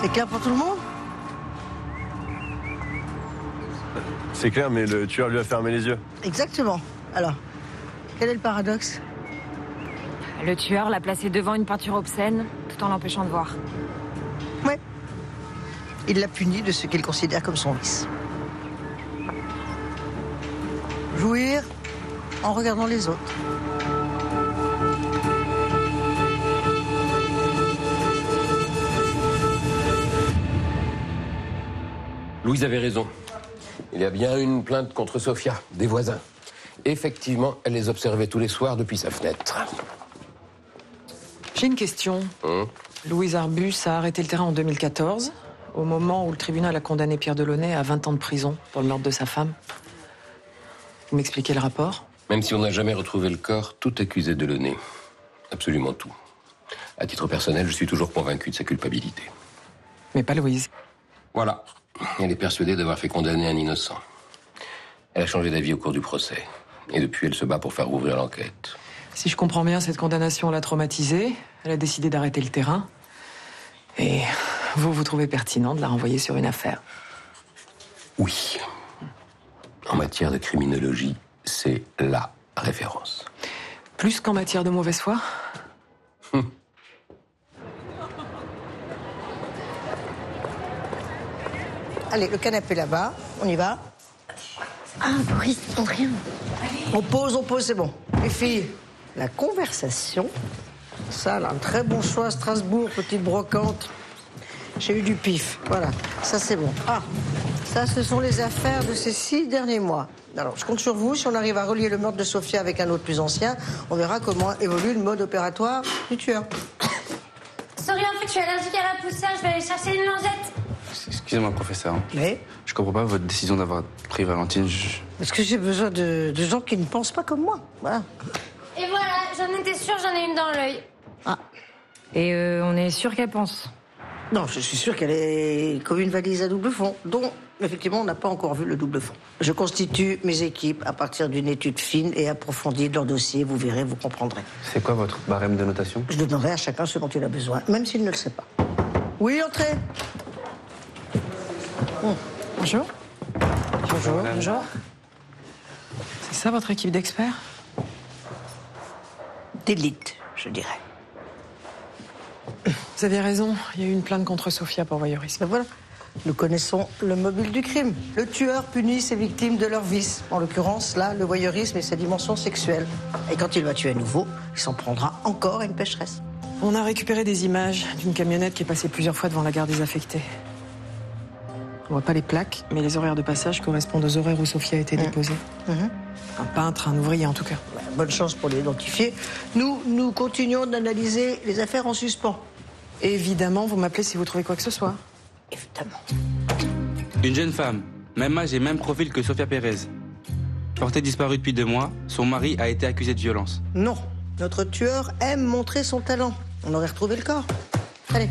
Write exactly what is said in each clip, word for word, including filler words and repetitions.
C'est clair pour tout le monde? C'est clair, mais le tueur lui a fermé les yeux. Exactement. Alors, quel est le paradoxe? Le tueur l'a placé devant une peinture obscène, tout en l'empêchant de voir. Ouais. Il l'a puni de ce qu'il considère comme son vice. Jouir en regardant les autres. Louise avait raison. Il y a bien une plainte contre Sofia, des voisins. Effectivement, elle les observait tous les soirs depuis sa fenêtre. J'ai une question. Hum Louise Arbus a arrêté le terrain en deux mille quatorze, au moment où le tribunal a condamné Pierre Delaunay à vingt ans de prison pour le meurtre de sa femme. Vous m'expliquez le rapport? Même si on n'a jamais retrouvé le corps, tout accusait Delaunay. Absolument tout. À titre personnel, je suis toujours convaincu de sa culpabilité. Mais pas Louise. Voilà. Elle est persuadée d'avoir fait condamner un innocent. Elle a changé d'avis au cours du procès. Et depuis, elle se bat pour faire ouvrir l'enquête. Si je comprends bien, cette condamnation l'a traumatisée. Elle a décidé d'arrêter le terrain. Et vous, vous trouvez pertinent de la renvoyer sur une affaire? Oui. En matière de criminologie, c'est la référence. Plus qu'en matière de mauvaise foi? Hum. Allez, le canapé là-bas, on y va. Ah, Boris, André. On pose, on pose, c'est bon. Les filles, la conversation. Ça, là, un très bon choix, Strasbourg, petite brocante. J'ai eu du pif, voilà. Ça, c'est bon. Ah, ça, ce sont les affaires de ces six derniers mois. Alors, je compte sur vous. Si on arrive à relier le meurtre de Sofia avec un autre plus ancien, on verra comment évolue le mode opératoire du tueur. Sorry, en fait, je suis allergique à la poussière. Je vais aller chercher une lingette. Excusez-moi, professeur. Mais Je comprends pas votre décision d'avoir pris Valentine. Je... Parce que j'ai besoin de, de gens qui ne pensent pas comme moi. Voilà. Et voilà, j'en étais sûre, j'en ai une dans l'œil. Ah. Et euh, on est sûr qu'elle pense. Non, je suis sûr qu'elle est comme une valise à double fond, dont, effectivement, on n'a pas encore vu le double fond. Je constitue mes équipes à partir d'une étude fine et approfondie de leur dossier. Vous verrez, vous comprendrez. C'est quoi votre barème de notation? Je donnerai à chacun ce dont il a besoin, même s'il ne le sait pas. Oui, entrez. Bon. Bonjour. Bonjour. Bonjour. C'est ça votre équipe d'experts? D'élite, je dirais. Vous aviez raison, il y a eu une plainte contre Sofia pour voyeurisme. Ben voilà, nous connaissons le mobile du crime. Le tueur punit ses victimes de leur vice. En l'occurrence, là, le voyeurisme et sa dimension sexuelle. Et quand il va tuer à nouveau, il s'en prendra encore à une pécheresse. On a récupéré des images d'une camionnette qui est passée plusieurs fois devant la gare des affectés. On voit pas les plaques, mais les horaires de passage correspondent aux horaires où Sofia a été déposée. Mmh. Un peintre, un ouvrier en tout cas. Ben, bonne chance pour l'identifier. Nous, nous continuons d'analyser les affaires en suspens. Évidemment, vous m'appelez si vous trouvez quoi que ce soit. Évidemment. Une jeune femme, même âge et même profil que Sofia Pérez. Portée disparue depuis deux mois, son mari a été accusé de violence. Non, notre tueur aime montrer son talent. On aurait retrouvé le corps. Allez.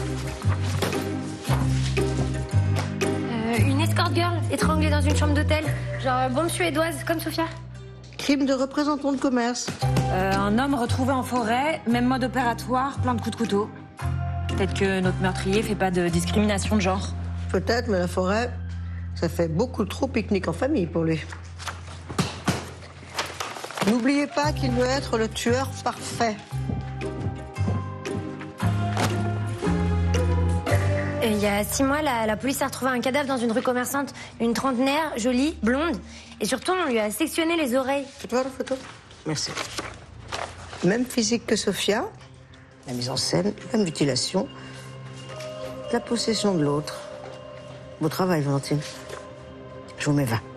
Euh, une escort girl étranglée dans une chambre d'hôtel. Genre bombe suédoise, comme Sofia. Crime de représentant de commerce. Euh, un homme retrouvé en forêt, même mode opératoire, plein de coups de couteau. Peut-être que notre meurtrier fait pas de discrimination de genre. Peut-être, mais la forêt, ça fait beaucoup trop pique-nique en famille pour lui. N'oubliez pas qu'il veut être le tueur parfait. Et il y a six mois, la, la police a retrouvé un cadavre dans une rue commerçante. Une trentenaire, jolie, blonde. Et surtout, on lui a sectionné les oreilles. Faites voir la photo. Merci. Même physique que Sofia. La mise en scène, la mutilation, la possession de l'autre. Beau travail, Valentine. Je vous mets vingt.